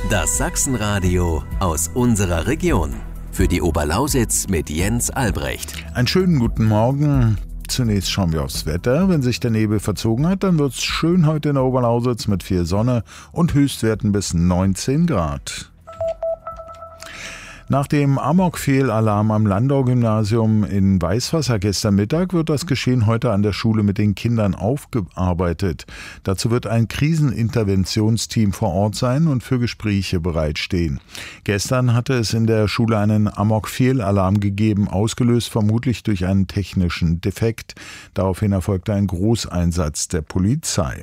Das Sachsenradio aus unserer Region. Für die Oberlausitz mit Jens Albrecht. Einen schönen guten Morgen. Zunächst schauen wir aufs Wetter. Wenn sich der Nebel verzogen hat, dann wird es schön heute in der Oberlausitz mit viel Sonne und Höchstwerten bis 19 Grad. Nach dem Amok-Fehlalarm am Landau-Gymnasium in Weißwasser gestern Mittag wird das Geschehen heute an der Schule mit den Kindern aufgearbeitet. Dazu wird ein Kriseninterventionsteam vor Ort sein und für Gespräche bereitstehen. Gestern hatte es in der Schule einen Amok-Fehlalarm gegeben, ausgelöst vermutlich durch einen technischen Defekt. Daraufhin erfolgte ein Großeinsatz der Polizei.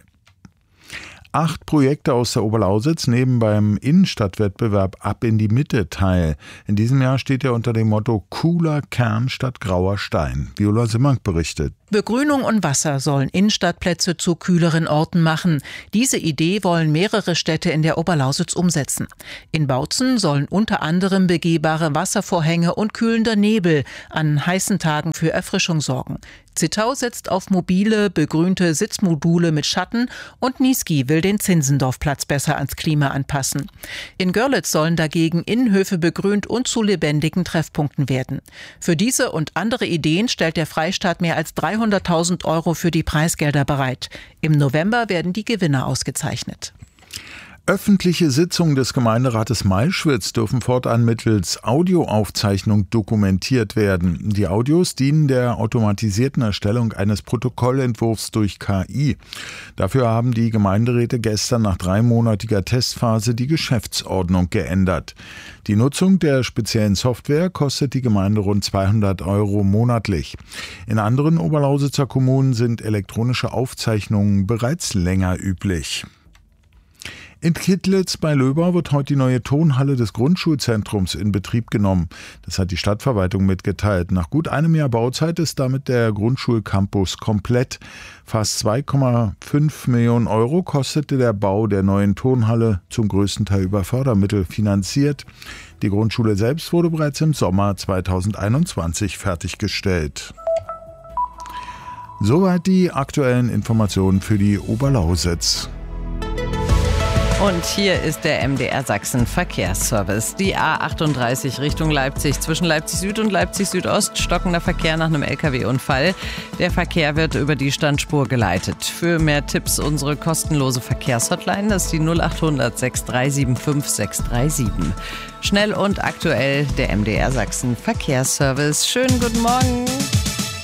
8 Projekte aus der Oberlausitz nehmen beim Innenstadtwettbewerb Ab in die Mitte teil. In diesem Jahr steht er unter dem Motto Cooler Kern statt grauer Stein. Viola Simmank berichtet. Begrünung und Wasser sollen Innenstadtplätze zu kühleren Orten machen. Diese Idee wollen mehrere Städte in der Oberlausitz umsetzen. In Bautzen sollen unter anderem begehbare Wasservorhänge und kühlender Nebel an heißen Tagen für Erfrischung sorgen. Zittau setzt auf mobile, begrünte Sitzmodule mit Schatten und Niesky will den Zinzendorfplatz besser ans Klima anpassen. In Görlitz sollen dagegen Innenhöfe begrünt und zu lebendigen Treffpunkten werden. Für diese und andere Ideen stellt der Freistaat mehr als 300.000 € für die Preisgelder bereit. Im November werden die Gewinner ausgezeichnet. Öffentliche Sitzungen des Gemeinderates Malschwitz dürfen fortan mittels Audioaufzeichnung dokumentiert werden. Die Audios dienen der automatisierten Erstellung eines Protokollentwurfs durch KI. Dafür haben die Gemeinderäte gestern nach 3-monatiger Testphase die Geschäftsordnung geändert. Die Nutzung der speziellen Software kostet die Gemeinde rund 200 € monatlich. In anderen Oberlausitzer Kommunen sind elektronische Aufzeichnungen bereits länger üblich. In Kittlitz bei Löbau wird heute die neue Tonhalle des Grundschulzentrums in Betrieb genommen. Das hat die Stadtverwaltung mitgeteilt. Nach gut einem Jahr Bauzeit ist damit der Grundschulcampus komplett. Fast 2,5 Millionen € kostete der Bau der neuen Tonhalle, zum größten Teil über Fördermittel finanziert. Die Grundschule selbst wurde bereits im Sommer 2021 fertiggestellt. Soweit die aktuellen Informationen für die Oberlausitz. Und hier ist der MDR Sachsen Verkehrsservice. Die A38 Richtung Leipzig, zwischen Leipzig Süd und Leipzig Südost, stockender Verkehr nach einem LKW-Unfall. Der Verkehr wird über die Standspur geleitet. Für mehr Tipps unsere kostenlose Verkehrshotline, das ist die 0800 6375 637. Schnell und aktuell der MDR Sachsen Verkehrsservice. Schönen guten Morgen.